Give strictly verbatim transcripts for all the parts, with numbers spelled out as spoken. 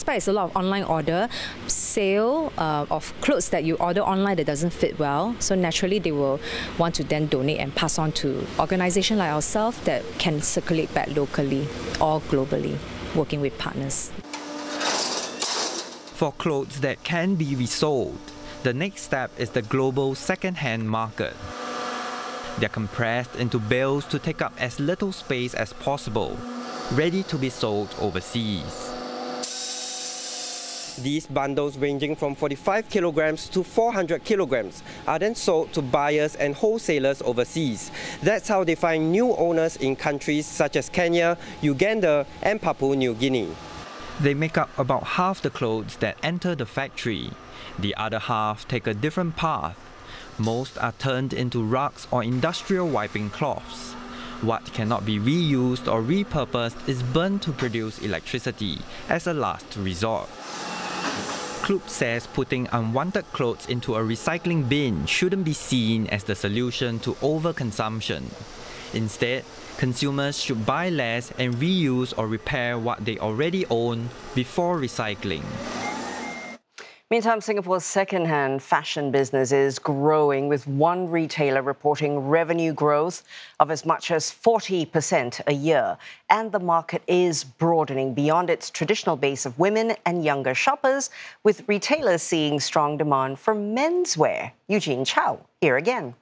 suspect it's a lot of online order, sale uh, of clothes that you order online that doesn't fit well. So naturally they will want to then donate and pass on to organisations like ourselves that can circulate back locally or globally, working with partners. For clothes that can be resold, the next step is the global second-hand market. They're compressed into bales to take up as little space as possible, ready to be sold overseas. These bundles ranging from forty-five kilograms to four hundred kilograms are then sold to buyers and wholesalers overseas. That's how they find new owners in countries such as Kenya, Uganda and Papua New Guinea. They make up about half the clothes that enter the factory. The other half take a different path. Most are turned into rugs or industrial wiping cloths. What cannot be reused or repurposed is burned to produce electricity as a last resort. Kloop says putting unwanted clothes into a recycling bin shouldn't be seen as the solution to overconsumption. Instead, consumers should buy less and reuse or repair what they already own before recycling. Meantime, Singapore's second-hand fashion business is growing, with one retailer reporting revenue growth of as much as forty percent a year. And the market is broadening beyond its traditional base of women and younger shoppers, with retailers seeing strong demand for menswear. Eugene Chow, here again.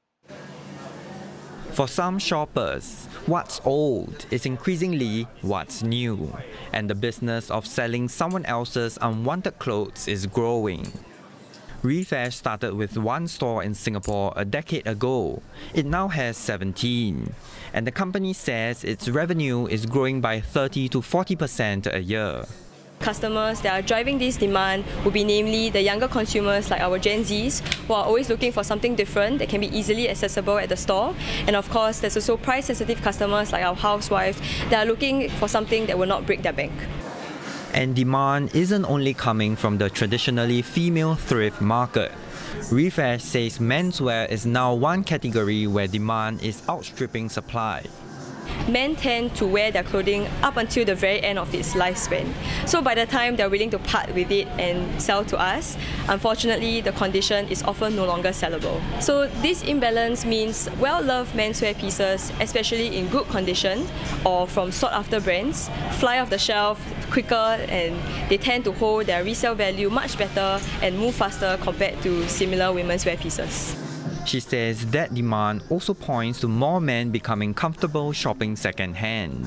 For some shoppers, what's old is increasingly what's new, and the business of selling someone else's unwanted clothes is growing. Refash started with one store in Singapore a decade ago. It now has seventeen, and the company says its revenue is growing by thirty to forty percent a year. Customers that are driving this demand would be namely the younger consumers like our Gen Zs, who are always looking for something different that can be easily accessible at the store. And of course, there's also price-sensitive customers like our housewives that are looking for something that will not break their bank. And demand isn't only coming from the traditionally female thrift market. Refash says menswear is now one category where demand is outstripping supply. Men tend to wear their clothing up until the very end of its lifespan. So by the time they're willing to part with it and sell to us, unfortunately the condition is often no longer sellable. So this imbalance means well-loved menswear pieces, especially in good condition or from sought-after brands, fly off the shelf quicker, and they tend to hold their resale value much better and move faster compared to similar women's wear pieces. She says that demand also points to more men becoming comfortable shopping second-hand.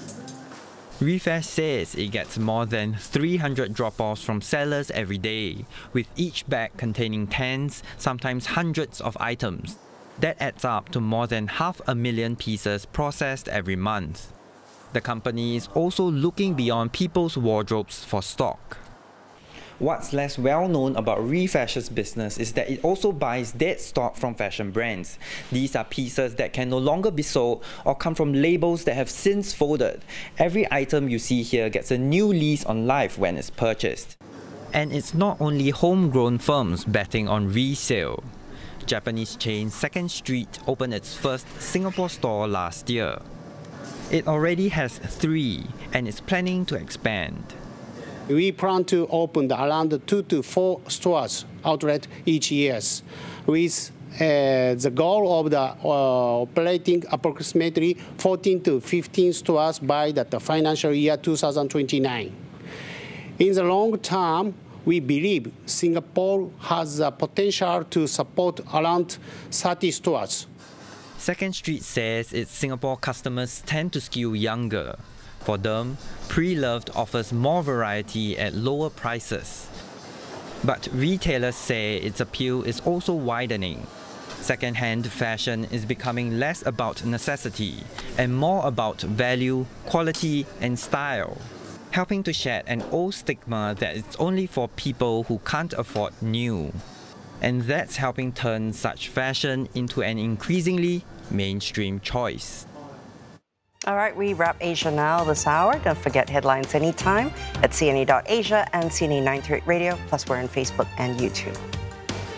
Refash says it gets more than three hundred drop-offs from sellers every day, with each bag containing tens, sometimes hundreds of items. That adds up to more than half a million pieces processed every month. The company is also looking beyond people's wardrobes for stock. What's less well known about Refash's business is that it also buys dead stock from fashion brands. These are pieces that can no longer be sold or come from labels that have since folded. Every item you see here gets a new lease on life when it's purchased. And it's not only homegrown firms betting on resale. Japanese chain Second Street opened its first Singapore store last year. It already has three and is planning to expand. We plan to open around two to four stores outlet each year, with uh, the goal of the uh, operating approximately fourteen to fifteen stores by the, the financial year two thousand twenty-nine. In the long term, we believe Singapore has the potential to support around thirty stores. Second Street says its Singapore customers tend to skew younger. For them, Pre-Loved offers more variety at lower prices. But retailers say its appeal is also widening. Second-hand fashion is becoming less about necessity and more about value, quality, and style, helping to shed an old stigma that it's only for people who can't afford new. And that's helping turn such fashion into an increasingly mainstream choice. All right, we wrap Asia Now this hour. Don't forget headlines anytime at C N A dot Asia and C N A nine thirty-eight Radio. Plus, we're on Facebook and YouTube.